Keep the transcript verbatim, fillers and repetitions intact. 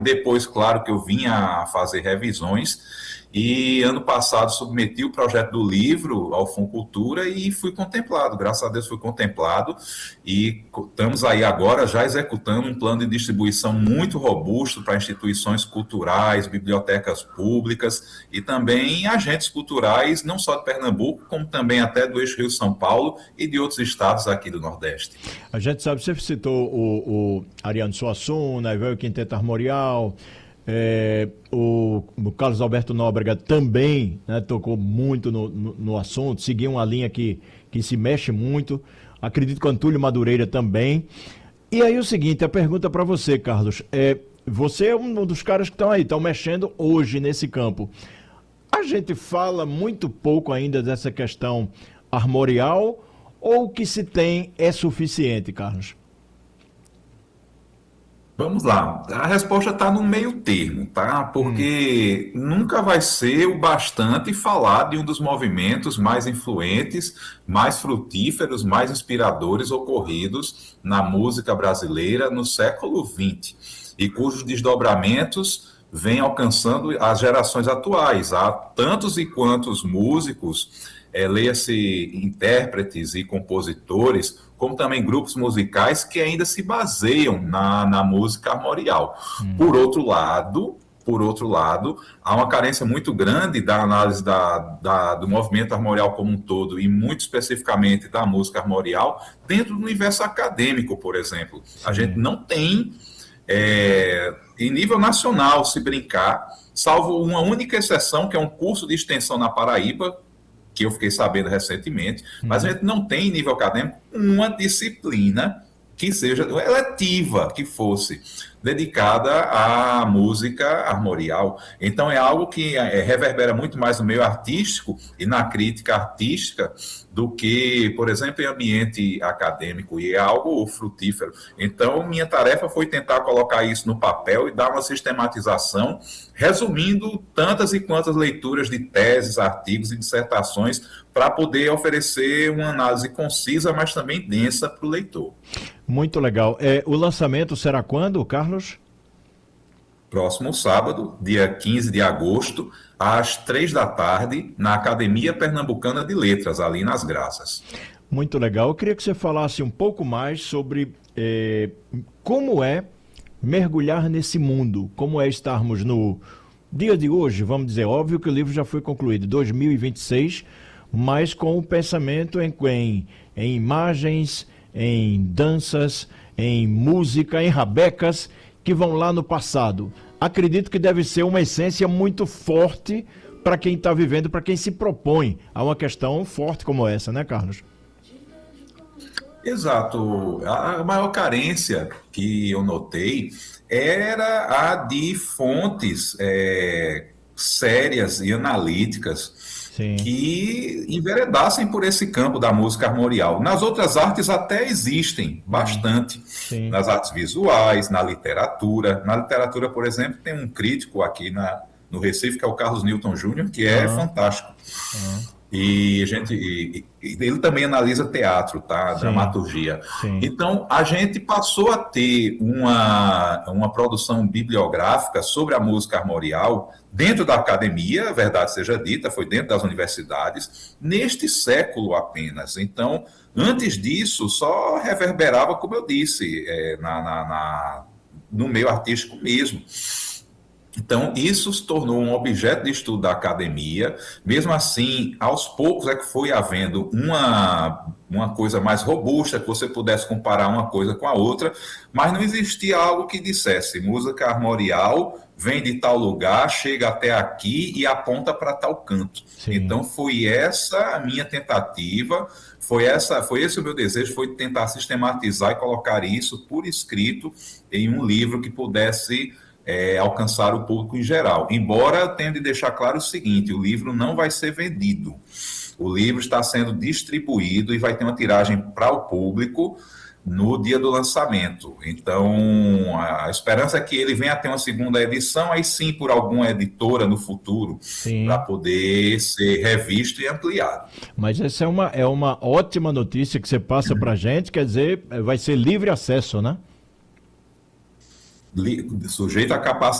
Depois, claro, que eu vinha a fazer revisões, e ano passado submeti o projeto do livro ao Funcultura e fui contemplado, graças a Deus fui contemplado, e estamos aí agora já executando um plano de distribuição muito robusto para instituições culturais, bibliotecas públicas e também agentes culturais, não só de Pernambuco, como também até do eixo Rio-São Paulo e de outros estados aqui do Nordeste. A gente sabe, você citou o, o Ariano Suassuna, veio o Quinteto Armorial, é, o, o Carlos Alberto Nóbrega também, né, tocou muito no, no, no assunto, seguiu uma linha que, que se mexe muito, acredito que o Antúlio Madureira também. E aí o seguinte, a pergunta para você, Carlos, é, você é um dos caras que estão aí, estão mexendo hoje nesse campo. A gente fala muito pouco ainda dessa questão armorial, ou o que se tem é suficiente, Carlos? Vamos lá, a resposta está no meio termo, tá? Porque hum. nunca vai ser o bastante falar de um dos movimentos mais influentes, mais frutíferos, mais inspiradores ocorridos na música brasileira no século vinte, e cujos desdobramentos vêm alcançando as gerações atuais. Há tantos e quantos músicos, é, leia-se intérpretes e compositores, como também grupos musicais que ainda se baseiam na, na música armorial. Hum. Por outro lado, por outro lado, há uma carência muito grande da análise da, da, do movimento armorial como um todo, e muito especificamente da música armorial, dentro do universo acadêmico, por exemplo. Sim. A gente não tem, é, em nível nacional, se brincar, salvo uma única exceção, que é um curso de extensão na Paraíba, que eu fiquei sabendo recentemente, mas a gente não tem, em nível acadêmico, uma disciplina que seja eletiva, que fosse dedicada à música armorial. Então é algo que é, reverbera muito mais no meio artístico e na crítica artística do que, por exemplo, em ambiente acadêmico, e é algo frutífero. Então minha tarefa foi tentar colocar isso no papel e dar uma sistematização, resumindo tantas e quantas leituras de teses, artigos e dissertações, para poder oferecer uma análise concisa, mas também densa para o leitor. Muito legal. É, o lançamento será quando, Carlos? Próximo sábado, dia quinze de agosto, às três da tarde, na Academia Pernambucana de Letras, ali nas Graças. Muito legal. Eu queria que você falasse um pouco mais sobre é, como é mergulhar nesse mundo, como é estarmos no dia de hoje, vamos dizer, óbvio que o livro já foi concluído, dois mil e vinte e seis, mas com o pensamento em, em, em imagens, em danças, em música, em rabecas que vão lá no passado. Acredito que deve ser uma essência muito forte para quem está vivendo, para quem se propõe a uma questão forte como essa, né, Carlos? Exato. A maior carência que eu notei era a de fontes é, sérias e analíticas, Sim. que enveredassem por esse campo da música armorial. Nas outras artes até existem bastante, Sim. nas artes visuais, na literatura. Na literatura, por exemplo, tem um crítico aqui na, no Recife, que é o Carlos Newton Júnior, que é uhum. fantástico. Uhum. E, a gente, e, e ele também analisa teatro, tá? Sim, dramaturgia. Sim. Então, a gente passou a ter uma, uma produção bibliográfica sobre a música armorial dentro da academia, verdade seja dita, foi dentro das universidades, neste século apenas. Então, antes disso, só reverberava, como eu disse, é, na, na, na, no meio artístico mesmo. Então, isso se tornou um objeto de estudo da academia. Mesmo assim, aos poucos é que foi havendo uma, uma coisa mais robusta, que você pudesse comparar uma coisa com a outra, mas não existia algo que dissesse música armorial vem de tal lugar, chega até aqui e aponta para tal canto. Sim. Então, foi essa a minha tentativa, foi, essa, foi esse o meu desejo, foi tentar sistematizar e colocar isso por escrito em um livro que pudesse É, alcançar o público em geral. Embora eu tenha de deixar claro o seguinte, o livro não vai ser vendido. O livro está sendo distribuído e vai ter uma tiragem para o público no dia do lançamento. Então, a esperança é que ele venha a ter uma segunda edição, aí sim por alguma editora no futuro, para poder ser revisto e ampliado. Mas essa é uma, é uma ótima notícia que você passa para a gente, quer dizer, vai ser livre acesso, né? sujeito à capacidade